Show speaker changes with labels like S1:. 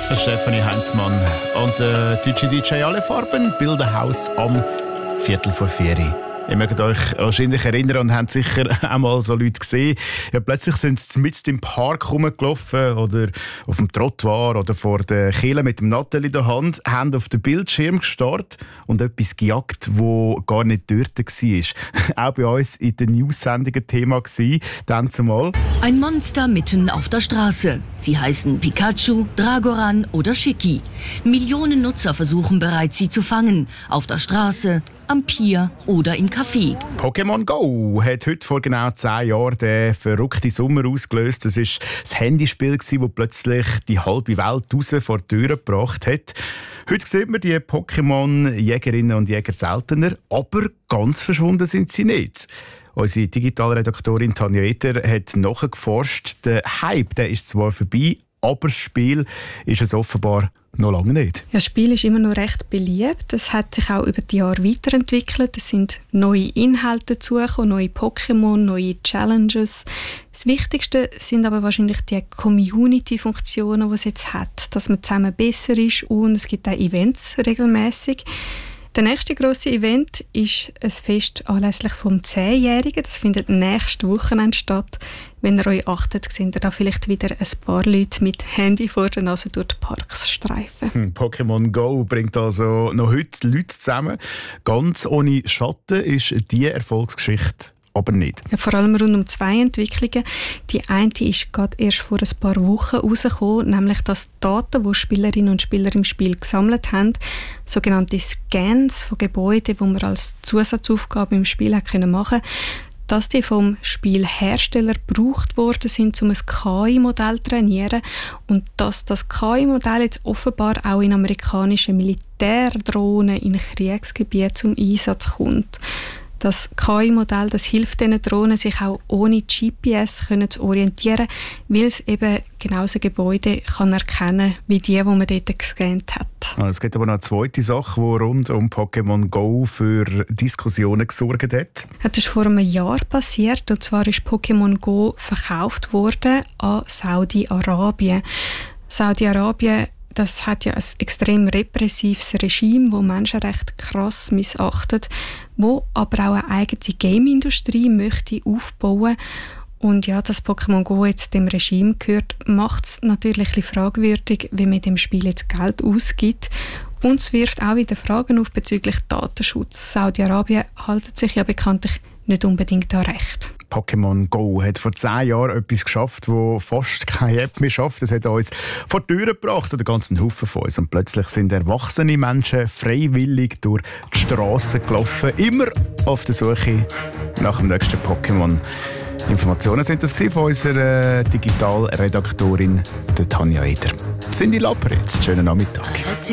S1: Stefanie Heinzmann und der deutsche DJ Alle Farben Bilderhaus am 3:45. Ihr mögt euch wahrscheinlich erinnern und habt sicher auch mal so Leute gesehen. Ja, plötzlich sind sie mitten im Park rumgelaufen oder auf dem Trottoir oder vor der Kirche mit dem Nattel in der Hand, haben auf den Bildschirm gestarrt und etwas gejagt, das gar nicht dort war. Auch bei uns in den News-Sendungen Thema war, dann zumal.
S2: Ein Monster mitten auf der Straße. Sie heißen Pikachu, Dragoran oder Shiki. Millionen Nutzer versuchen bereits, sie zu fangen. Auf der Straße, am Pier oder im Café.
S1: Pokémon Go hat heute vor genau 10 Jahren den verrückten Sommer ausgelöst. Das war das Handyspiel, das plötzlich die halbe Welt raus vor die Tür gebracht hat. Heute sieht man die Pokémon-Jägerinnen und Jäger seltener, aber ganz verschwunden sind sie nicht. Unsere Digitalredaktorin Tanja Eder hat nachgeforscht. Der Hype, der ist zwar vorbei, aber das Spiel ist es offenbar noch lange nicht.
S3: Ja, das Spiel ist immer noch recht beliebt. Es hat sich auch über die Jahre weiterentwickelt. Es sind neue Inhalte dazugekommen, neue Pokémon, neue Challenges. Das Wichtigste sind aber wahrscheinlich die Community-Funktionen, die es jetzt hat. Dass man zusammen besser ist und es gibt auch Events regelmäßig. Der nächste grosse Event ist ein Fest anlässlich vom 10-Jährigen. Das findet nächstes Wochenende statt. Wenn ihr euch achtet, seht ihr da vielleicht wieder ein paar Leute mit Handy vor der Nase durch die Parks streifen.
S1: Pokémon Go bringt also noch heute Leute zusammen. Ganz ohne Schatten ist diese Erfolgsgeschichte aber nicht.
S3: Ja, vor allem rund um 2 Entwicklungen. Die eine ist gerade erst vor ein paar Wochen rausgekommen, nämlich dass die Daten, die Spielerinnen und Spieler im Spiel gesammelt haben, sogenannte Scans von Gebäuden, die man als Zusatzaufgabe im Spiel machen konnte, dass die vom Spielhersteller gebraucht worden sind, um ein KI-Modell zu trainieren und dass das KI-Modell jetzt offenbar auch in amerikanischen Militärdrohnen in Kriegsgebieten zum Einsatz kommt. Das KI-Modell, das hilft diesen Drohnen, sich auch ohne GPS zu orientieren, weil es eben genauso Gebäude kann erkennen wie die man dort gescannt hat.
S1: Es gibt aber noch eine zweite Sache, die rund um Pokémon Go für Diskussionen gesorgt hat.
S3: Das ist vor einem Jahr passiert, und zwar ist Pokémon Go verkauft worden an Saudi-Arabien. Saudi-Arabien, das hat ja ein extrem repressives Regime, das Menschenrechte krass missachtet, wo aber auch eine eigene Game-Industrie möchte aufbauen. Und ja, dass Pokémon Go jetzt dem Regime gehört, macht es natürlich ein bisschen fragwürdig, wie man dem Spiel jetzt Geld ausgibt. Und es wirft auch wieder Fragen auf bezüglich Datenschutz. Saudi-Arabien hält sich ja bekanntlich nicht unbedingt an Recht.
S1: Pokémon Go hat vor 10 Jahren etwas geschafft, das fast keine App mehr schafft. Es hat uns vor die Tür gebracht, oder ganzen Haufen von uns. Und plötzlich sind erwachsene Menschen freiwillig durch die Strassen gelaufen, immer auf der Suche nach dem nächsten Pokémon. Informationen sind das von unserer Digitalredaktorin Tanja Eder. Cindy Lapper jetzt. Schönen Nachmittag.